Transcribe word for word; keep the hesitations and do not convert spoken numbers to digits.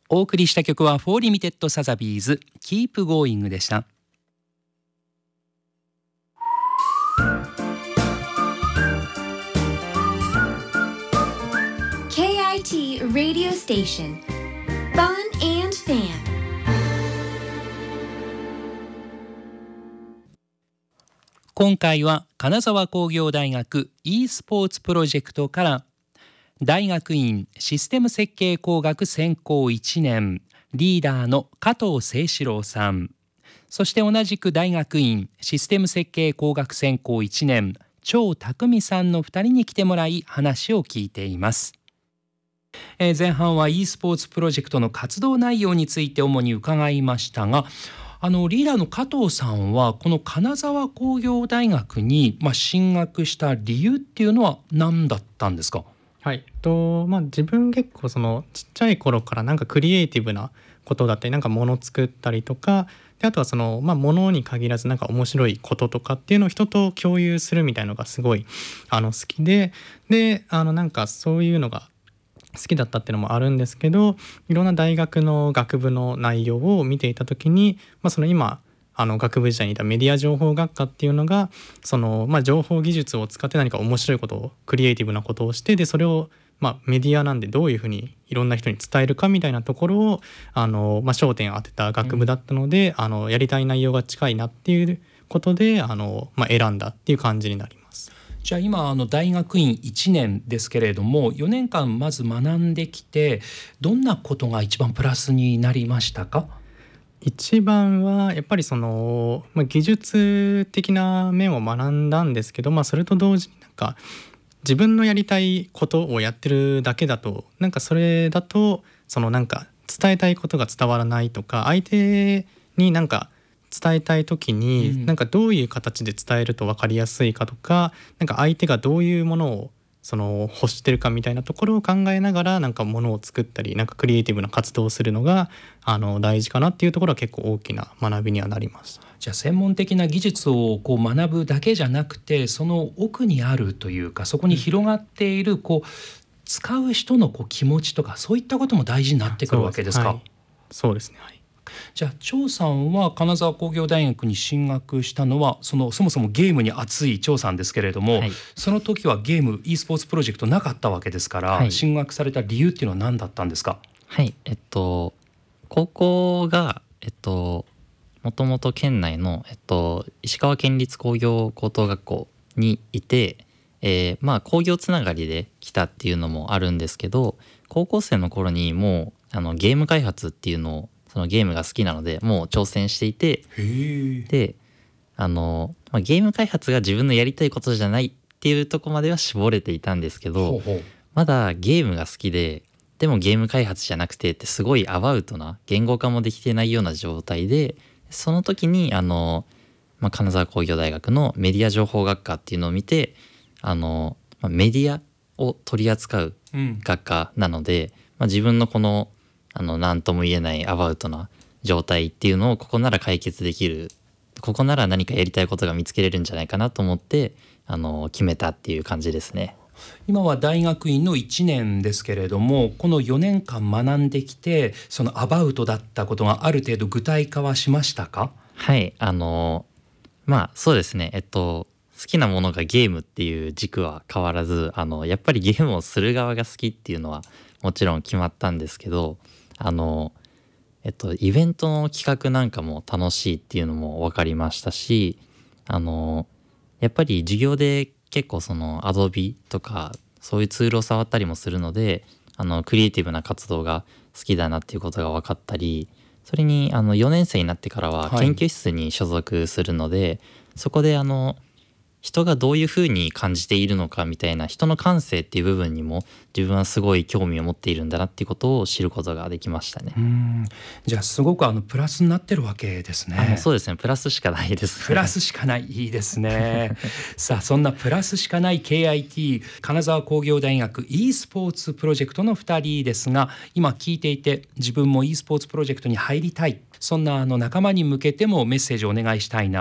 お送りした曲はフォーリミテッドサザビーズ Keep Going でした。 ケーアイティー Radio Station Fun and Fan。 今回は金沢工業大学 e スポーツプロジェクトから大学院システム設計工学専攻いちねんリーダーの加藤誠志郎さん、そして同じく大学院システム設計工学専攻いちねん張匠さんのふたりに来てもらい話を聞いています。えー、前半は e スポーツプロジェクトの活動内容について主に伺いましたが、あのリーダーの加藤さんはこの金沢工業大学に、まあ、進学した理由っていうのは何だったんですか？ はいとまあ、自分結構そのちっちゃい頃からなんかクリエイティブなことだったりなんか物作ったりとかで、あとはその、まあ、物に限らずなんか面白いこととかっていうのを人と共有するみたいのがすごいあの好きでであのなんかそういうのが好きだったっていうのもあるんですけど、いろんな大学の学部の内容を見ていた時に、まあ、その今あの学部時代にいたメディア情報学科っていうのがその、まあ、情報技術を使って何か面白いことをクリエイティブなことをしてでそれを、まあ、メディアなんでどういうふうにいろんな人に伝えるかみたいなところをあの、まあ、焦点を当てた学部だったので、うん、あのやりたい内容が近いなっていうことであの、まあ、選んだっていう感じになります。 じゃあ今あの大学院いちねんですけれどもよねんかんまず学んできてどんなことが一番プラスになりましたか？ 一番はやっぱりその、まあ、技術的な面を学んだんですけど、まあ、それと同時になんか自分のやりたいことをやってるだけだとなんかそれだとそのなんか伝えたいことが伝わらないとか相手になんか伝えたい時になんかどういう形で伝えると分かりやすいかとか、なんか相手がどういうものをその欲してるかみたいなところを考えながらなんかものを作ったりなんかクリエイティブな活動をするのがあの大事かなっていうところは結構大きな学びにはなりました。 じゃあ専門的な技術をこう学ぶだけじゃなくてその奥にあるというかそこに広がっているこう使う人のこう気持ちとかそういったことも大事になってくるわけですか？ そうですね、はい。 じゃあ張さんは金沢工業大学に進学したのはそのそもそもゲームに熱い張さんですけれども、はい、その時はゲーム e スポーツプロジェクトなかったわけですから、はい、進学された理由っていうのは何だったんですか？ はいえっと高校がえっともともと県内の、えっと、石川県立工業高等学校にいて、えー、まあ工業つながりで来たっていうのもあるんですけど高校生の頃にもうあのゲーム開発っていうのをそのゲームが好きなのでもう挑戦していてであの、まあ、ゲーム開発が自分のやりたいことじゃないっていうところまでは絞れていたんですけどほうほうまだゲームが好きででもゲーム開発じゃなくてってすごいアバウトな言語化もできてないような状態でその時にあの、まあ、金沢工業大学のメディア情報学科っていうのを見てあの、まあ、メディアを取り扱う学科なので、うんまあ、自分のこのあの何とも言えないアバウトな状態っていうのをここなら解決できるここなら何かやりたいことが見つけれるんじゃないかなと思ってあの決めたっていう感じですね。 今は大学院のいちねんですけれどもこのよねんかん学んできてそのアバウトだったことがある程度具体化はしましたか？ はいあのまあそうですねえっと好きなものがゲームっていう軸は変わらずあのやっぱりゲームをする側が好きっていうのはもちろん決まったんですけどあのえっとイベントの企画なんかも楽しいっていうのも分かりましたしあのやっぱり授業で結構その Adobe とかそういうツールを触ったりもするのであのクリエイティブな活動が好きだなっていうことが分かったりそれにあのよねん生になってからは研究室に所属するので、はい、そこであの人がどういうふうに感じているのかみたいな人の感性っていう部分にも自分はすごい興味を持っているんだなっていうことを知ることができましたね。 うーんじゃあすごくあのプラスになってるわけですね。 あそうですねプラスしかないです、ね、 プラスしかないいいですねさあそんなプラスしかない ケーアイティー 金沢工業大学 e スポーツプロジェクトのふたりですが今聞いていて自分も e スポーツプロジェクトに入りたいそんなあの仲間に向けてもメッセージをお願いしたいな